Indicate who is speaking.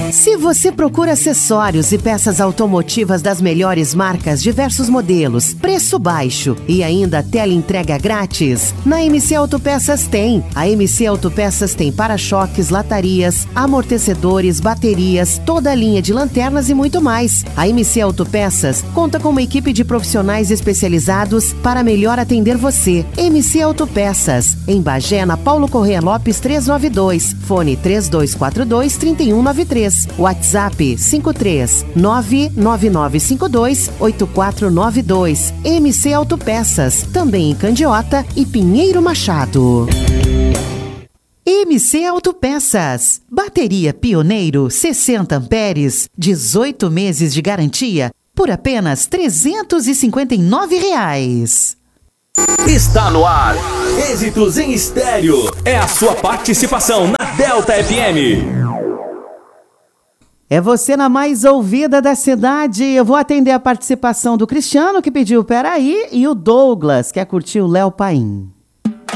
Speaker 1: Se você procura acessórios e peças automotivas das melhores marcas, diversos modelos, preço baixo e ainda teleentrega grátis, na MC Autopeças tem. A MC Autopeças tem para-choques, latarias, amortecedores, baterias, toda a linha de lanternas e muito mais. A MC Autopeças conta com uma equipe de profissionais especializados para melhor atender você. MC Autopeças, em Bagé, na Paulo Corrêa Lopes 392, fone 3242-3193. WhatsApp 53999528492. MC Autopeças, também em Candiota e Pinheiro Machado. MC Autopeças, bateria Pioneiro 60 amperes, 18 meses de garantia por apenas R$ 359.
Speaker 2: Está no ar, Êxitos em Estéreo. É a sua participação na Delta FM.
Speaker 1: É você na mais ouvida da cidade. Eu vou atender a participação do Cristiano, que pediu Peraí, e o Douglas, que quer curtir o Léo Paim.